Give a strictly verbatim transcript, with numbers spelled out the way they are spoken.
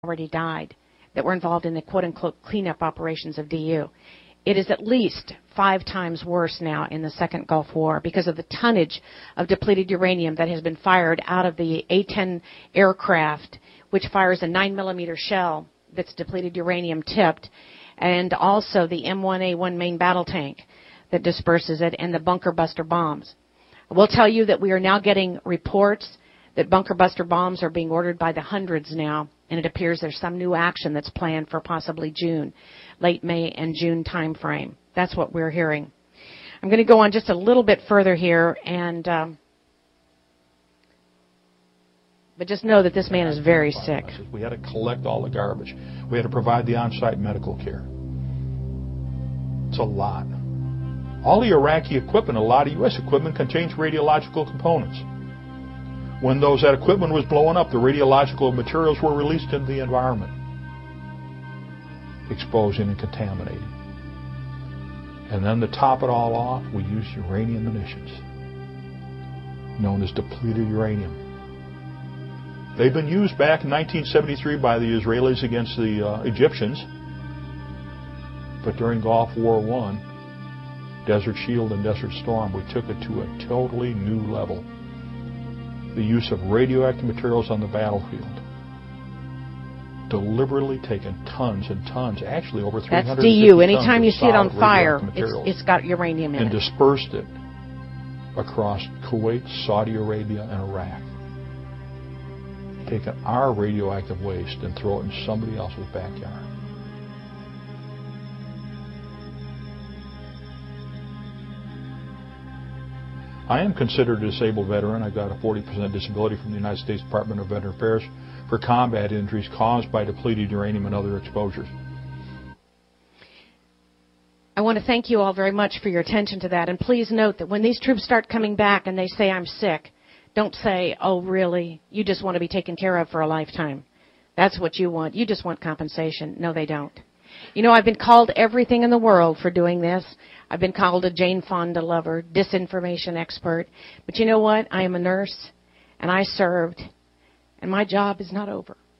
already died that were involved in the quote-unquote cleanup operations of D U. It is at least five times worse now in the second Gulf War because of the tonnage of depleted uranium that has been fired out of the A ten aircraft, which fires a nine millimeter shell that's depleted uranium tipped, and also the M one A one main battle tank that disperses it, and the bunker buster bombs. I will tell you that we are now getting reports that bunker buster bombs are being ordered by the hundreds now, and it appears there's some new action that's planned for possibly June, late May and June time frame. That's what we're hearing. I'm going to go on just a little bit further here, and um, but just know that this man is very sick. We had to collect all the garbage. We had to provide the on-site medical care. It's a lot. All the Iraqi equipment, a lot of U S equipment, contains radiological components. When those that equipment was blowing up, the radiological materials were released into the environment, exposing and contaminating. And then to top it all off, we used uranium munitions, known as depleted uranium. They've been used back in nineteen seventy-three by the Israelis against the uh, Egyptians, but during Gulf War One, Desert Shield and Desert Storm, we took it to a totally new level. The use of radioactive materials on the battlefield. Deliberately taken tons and tons, actually over three hundred That's D U. Anytime you see it on fire, it's, it's got uranium in and it. And dispersed it across Kuwait, Saudi Arabia, and Iraq. Taken our radioactive waste and throw it in somebody else's backyard. I am considered a disabled veteran. I've got a forty percent disability from the United States Department of Veteran Affairs for combat injuries caused by depleted uranium and other exposures. I want to thank you all very much for your attention to that. And please note that when these troops start coming back and they say, I'm sick, don't say, oh, really? You just want to be taken care of for a lifetime. That's what you want. You just want compensation. No, they don't. You know, I've been called everything in the world for doing this. I've been called a Jane Fonda lover, disinformation expert. But you know what? I am a nurse, and I served, and my job is not over.